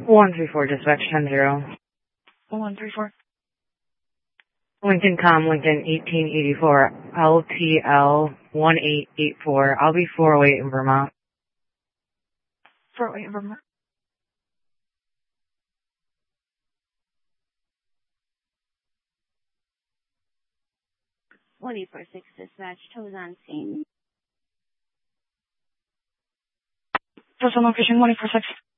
134 dispatch 10-0. 134. Lincoln Com, Lincoln 1884, LTL 1884. I'll be 408 in Vermont. 408 in Vermont. One 846 dispatch, tows on scene. Tows on location 1846.